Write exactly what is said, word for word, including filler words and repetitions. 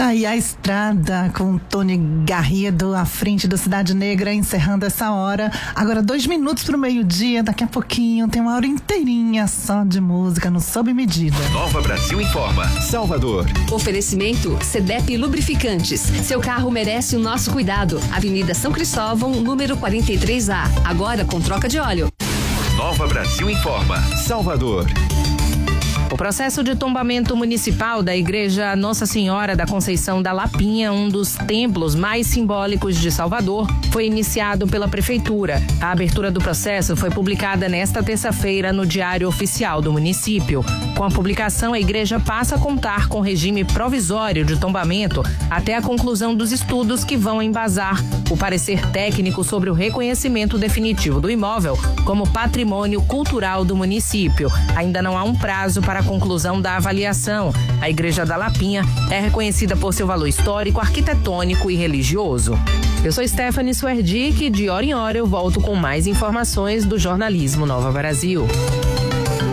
Tá aí a estrada com Tony Garrido à frente do Cidade Negra, encerrando essa hora. Agora dois minutos pro meio-dia, daqui a pouquinho tem uma hora inteirinha só de música no Sob Medida. Nova Brasil Informa, Salvador. Oferecimento Sedep Lubrificantes. Seu carro merece o nosso cuidado. Avenida São Cristóvão, número quarenta e três A. Agora com troca de óleo. Nova Brasil Informa, Salvador. O processo de tombamento municipal da Igreja Nossa Senhora da Conceição da Lapinha, um dos templos mais simbólicos de Salvador, foi iniciado pela Prefeitura. A abertura do processo foi publicada nesta terça-feira no Diário Oficial do município. Com a publicação, a igreja passa a contar com regime provisório de tombamento até a conclusão dos estudos que vão embasar o parecer técnico sobre o reconhecimento definitivo do imóvel como patrimônio cultural do município. Ainda não há um prazo para a conclusão da avaliação. A Igreja da Lapinha é reconhecida por seu valor histórico, arquitetônico e religioso. Eu sou Stephanie Suerdick e de hora em hora eu volto com mais informações do jornalismo Nova Brasil.